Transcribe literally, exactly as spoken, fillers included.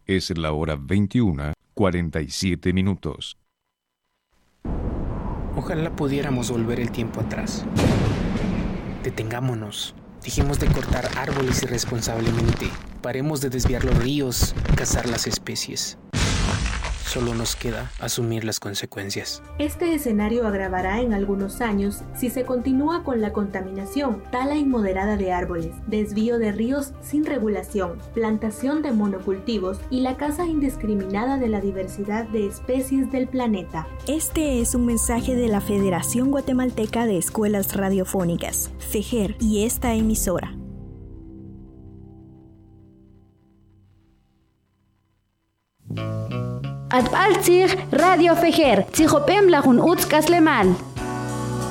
Es la hora veintiuna, cuarenta y siete minutos. Ojalá pudiéramos volver el tiempo atrás. Detengámonos. Dejemos de cortar árboles irresponsablemente. Paremos de desviar los ríos, cazar las especies. Solo nos queda asumir las consecuencias. Este escenario agravará en algunos años si se continúa con la contaminación, tala inmoderada de árboles, desvío de ríos sin regulación, plantación de monocultivos y la caza indiscriminada de la diversidad de especies del planeta. Este es un mensaje de la Federación Guatemalteca de Escuelas Radiofónicas, FEGER, y esta emisora. Atbaltzig Radio Fejer, Tzihopem Lajun Utz Kaslemal.